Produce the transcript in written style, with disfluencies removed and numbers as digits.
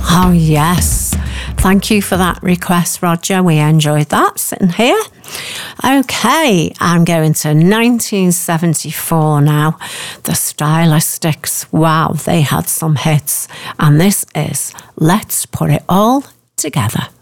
Oh, yes. Thank you for that request, Roger. We enjoyed that sitting here. Okay, I'm going to 1974 now. The Stylistics. Wow, they had some hits. And this is Let's Put It All Together.